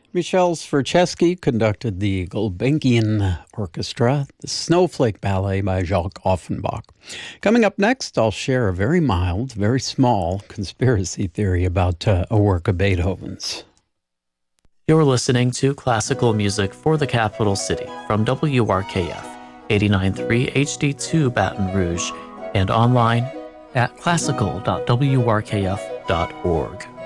Michel Sverchesky conducted the Gulbenkian Orchestra, the Snowflake Ballet by Jacques Offenbach. Coming up next, I'll share a very mild, very small conspiracy theory about a work of Beethoven's. You're listening to classical music for the capital city from WRKF 89.3 HD2 Baton Rouge and online at classical.wrkf.org.